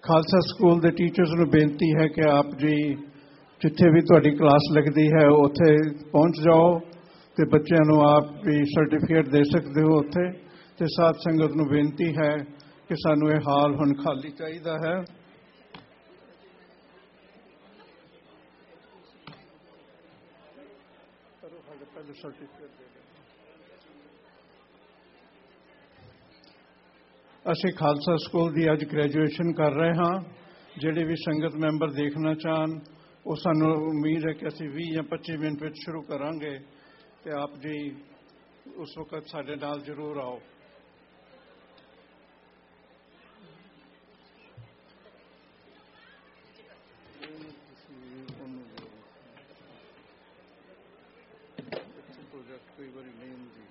Khalsa school के teachers ਨੂੰ ਬੇਨਤੀ है कि आप जी जिथे भी तुहाडी क्लास लगती है उत्थे पहुँच जाओ तो बच्चों ਨੂੰ आप भी सर्टिफिकेट दे सकते हो उत्थे। ते साध संगत ਨੂੰ बेनती है कि सानू ये हाल हुण खाली चाहिदा है। ਅਸੀਂ खालसा स्कूल की अज ग्रैजुएशन कर रहे हाँ। ਜਿਹੜੇ भी संगत मैंबर देखना चाहन वो सानू उम्मीद है कि ਅਸੀਂ 20 ਜਾਂ 25 मिनट में शुरू करांगे तो आप जी उस वक्त साडे नाल जरूर आओ। कई बार नहीं होंगी